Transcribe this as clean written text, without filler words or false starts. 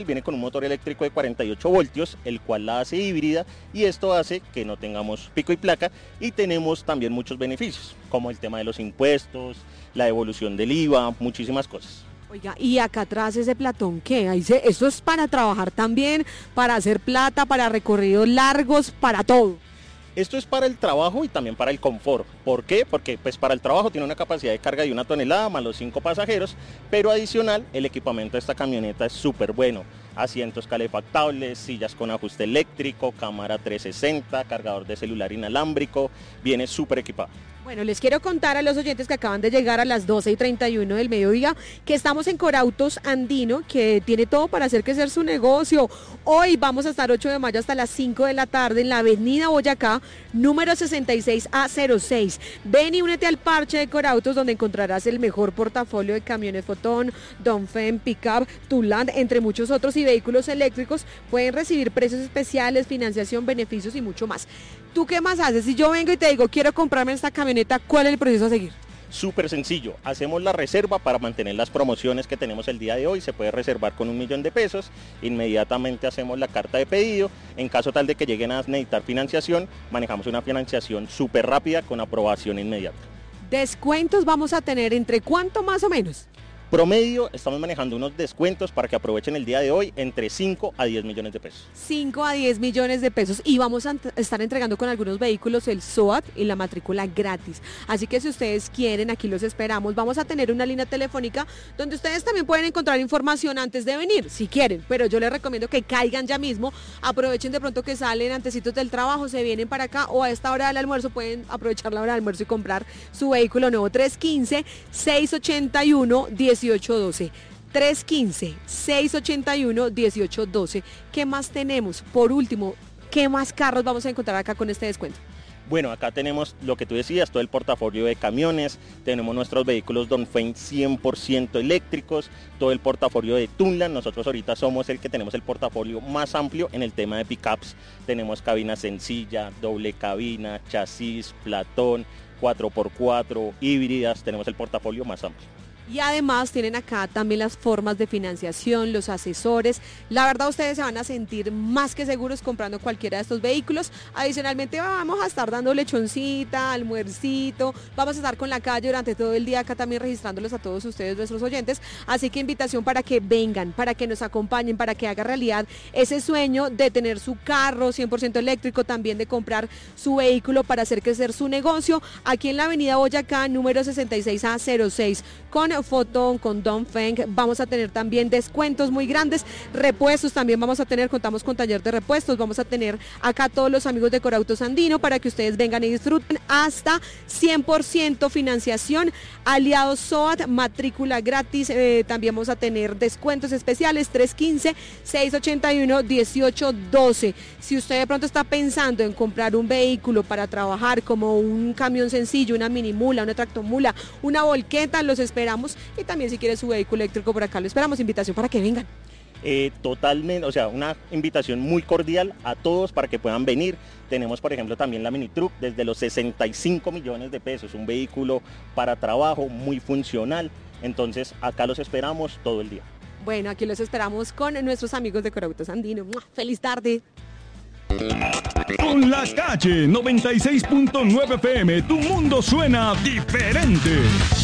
Viene con un motor eléctrico de 48 voltios, el cual la hace híbrida y esto hace que no tengamos pico y placa y tenemos también muchos beneficios, como el tema de los impuestos, la devolución del IVA, muchísimas cosas. Oiga, y acá atrás ese platón, ¿qué? Esto es para trabajar también, para hacer plata, para recorridos largos, para todo. Esto es para el trabajo y también para el confort. ¿Por qué? Porque pues para el trabajo tiene una capacidad de carga de 1 tonelada más los 5 pasajeros, pero adicional el equipamiento de esta camioneta es súper bueno. Asientos calefactables, sillas con ajuste eléctrico, cámara 360, cargador de celular inalámbrico, viene súper equipado. Bueno, les quiero contar a los oyentes que acaban de llegar a las 12:31 del mediodía que estamos en Corautos Andino, que tiene todo para hacer crecer su negocio. Hoy vamos a estar 8 de mayo hasta las 5 de la tarde en la avenida Boyacá, número 66A06. Ven y únete al parche de Corautos, donde encontrarás el mejor portafolio de camiones Fotón, Dongfeng, Pickup, Tuland, entre muchos otros, y vehículos eléctricos. Pueden recibir precios especiales, financiación, beneficios y mucho más. ¿Tú qué más haces? Si yo vengo y te digo, quiero comprarme esta camioneta, ¿cuál es el proceso a seguir? Súper sencillo, hacemos la reserva para mantener las promociones que tenemos el día de hoy, se puede reservar con $1.000.000, inmediatamente hacemos la carta de pedido, en caso tal de que lleguen a necesitar financiación, manejamos una financiación súper rápida con aprobación inmediata. ¿Descuentos vamos a tener entre cuánto más o menos? Promedio, estamos manejando unos descuentos para que aprovechen el día de hoy entre 5 a 10 millones de pesos. 5 a 10 millones de pesos y vamos a estar entregando con algunos vehículos el SOAT y la matrícula gratis. Así que si ustedes quieren, aquí los esperamos. Vamos a tener una línea telefónica donde ustedes también pueden encontrar información antes de venir, si quieren. Pero yo les recomiendo que caigan ya mismo, aprovechen de pronto que salen antecitos del trabajo, se vienen para acá o a esta hora del almuerzo pueden aprovechar la hora del almuerzo y comprar su vehículo nuevo. 315-681-1812. 315-681-1812. ¿Qué más tenemos? Por último, ¿qué más carros vamos a encontrar acá con este descuento? Bueno, acá tenemos lo que tú decías, todo el portafolio de camiones, tenemos nuestros vehículos Dongfeng 100% eléctricos, todo el portafolio de Tunland. Nosotros ahorita somos el que tenemos el portafolio más amplio en el tema de pickups. Tenemos cabina sencilla, doble cabina, chasis, platón, 4x4, híbridas, tenemos el portafolio más amplio. Y además tienen acá también las formas de financiación, los asesores. La verdad ustedes se van a sentir más que seguros comprando cualquiera de estos vehículos. Adicionalmente vamos a estar dando lechoncita, almuercito, vamos a estar con la calle durante todo el día acá también registrándolos a todos ustedes, nuestros oyentes. Así que invitación para que vengan, para que nos acompañen, para que haga realidad ese sueño de tener su carro 100% eléctrico, también de comprar su vehículo para hacer crecer su negocio. Aquí en la avenida Boyacá, número 66A06, con Fotón, con Dongfeng. Vamos a tener también descuentos muy grandes, repuestos también vamos a tener, contamos con taller de repuestos, vamos a tener acá todos los amigos de Corautos Andino para que ustedes vengan y disfruten, hasta 100% financiación, aliados SOAT, matrícula gratis, también vamos a tener descuentos especiales. 315-681-1812. Si usted de pronto está pensando en comprar un vehículo para trabajar, como un camión sencillo, una minimula, una tractomula, una volqueta, los esperamos. Y también si quiere su vehículo eléctrico, por acá lo esperamos. Invitación para que vengan. Totalmente, o sea, una invitación muy cordial a todos para que puedan venir. Tenemos, por ejemplo, también la mini truck desde los 65 millones de pesos, un vehículo para trabajo muy funcional. Entonces acá los esperamos todo el día. Bueno, aquí los esperamos con nuestros amigos de Corautos Andino. ¡Feliz tarde! Con la calle 96.9 FM, tu mundo suena diferente.